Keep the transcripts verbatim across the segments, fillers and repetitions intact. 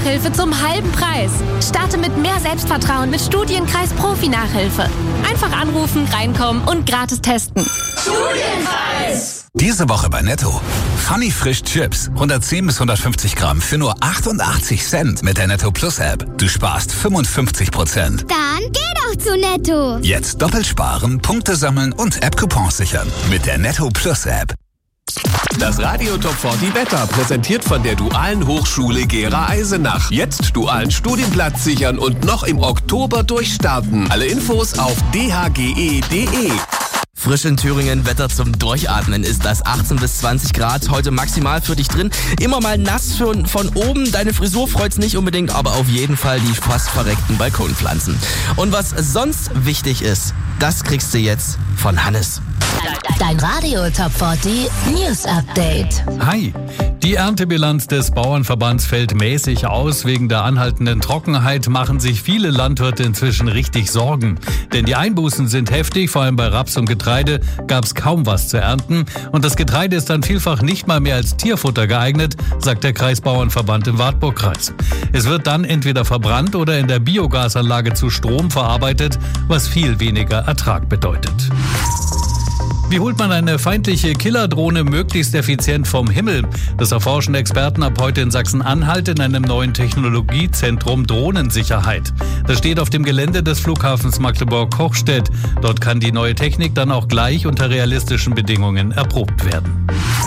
Profi-Nachhilfe zum halben Preis. Starte mit mehr Selbstvertrauen mit Studienkreis Profi-Nachhilfe. Einfach anrufen, reinkommen und gratis testen. Studienkreis! Diese Woche bei Netto. Funny Frisch Chips. hundertzehn bis hundertfünfzig Gramm für nur achtundachtzig Cent mit der Netto Plus App. Du sparst fünfundfünfzig Prozent. Dann geh doch zu Netto. Jetzt doppelt sparen, Punkte sammeln und App-Coupons sichern. Mit der Netto Plus App. Das Radio Top vierzig Wetter, präsentiert von der Dualen Hochschule Gera Eisenach. Jetzt dualen Studienplatz sichern und noch im Oktober durchstarten. Alle Infos auf d h g e punkt d e. Frisch in Thüringen, Wetter zum Durchatmen ist das. achtzehn bis zwanzig Grad, heute maximal für dich drin. Immer mal nass von, von oben, deine Frisur freut's nicht unbedingt, aber auf jeden Fall die fast verreckten Balkonpflanzen. Und was sonst wichtig ist, das kriegst du jetzt von Hannes. Dein Radio Top vierzig News Update. Hi. Die Erntebilanz des Bauernverbands fällt mäßig aus. Wegen der anhaltenden Trockenheit machen sich viele Landwirte inzwischen richtig Sorgen. Denn die Einbußen sind heftig, vor allem bei Raps und Getreide gab es kaum was zu ernten. Und das Getreide ist dann vielfach nicht mal mehr als Tierfutter geeignet, sagt der Kreisbauernverband im Wartburgkreis. Es wird dann entweder verbrannt oder in der Biogasanlage zu Strom verarbeitet, was viel weniger Ertrag bedeutet. Wie holt man eine feindliche Killerdrohne möglichst effizient vom Himmel? Das erforschen Experten ab heute in Sachsen-Anhalt in einem neuen Technologiezentrum Drohnensicherheit. Das steht auf dem Gelände des Flughafens Magdeburg-Kochstedt. Dort kann die neue Technik dann auch gleich unter realistischen Bedingungen erprobt werden.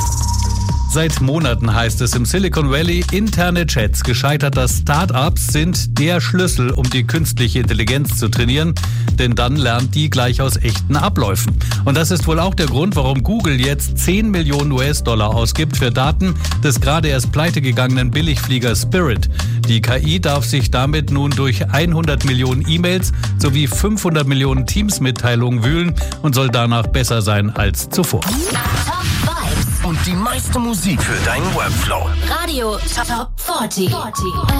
Seit Monaten heißt es im Silicon Valley, interne Chats gescheiterter Start-ups sind der Schlüssel, um die künstliche Intelligenz zu trainieren, denn dann lernt die gleich aus echten Abläufen. Und das ist wohl auch der Grund, warum Google jetzt zehn Millionen U S-Dollar ausgibt für Daten des gerade erst pleitegegangenen Billigfliegers Spirit. Die K I darf sich damit nun durch hundert Millionen E-Mails sowie fünfhundert Millionen Teams-Mitteilungen wühlen und soll danach besser sein als zuvor. Und die meiste Musik für deinen Workflow. Radio Top vierzig.